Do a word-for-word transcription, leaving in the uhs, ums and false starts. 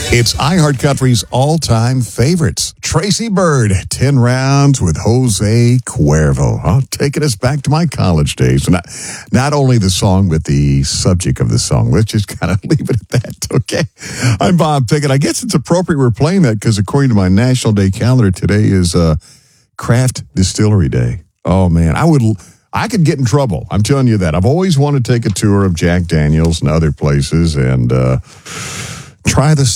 It's iHeartCountry's all-time favorites. Tracy Byrd, ten rounds with Jose Cuervo. Oh, taking us back to my college days. Not, not only the song, but the subject of the song. Let's just kind of leave it at that, okay? I'm Bob Pickett. I guess it's appropriate we're playing that because according to my National Day calendar, today is uh, Craft Distillery Day. Oh, man, I would... I could get in trouble. I'm telling you that. I've always wanted to take a tour of Jack Daniels and other places and uh, try the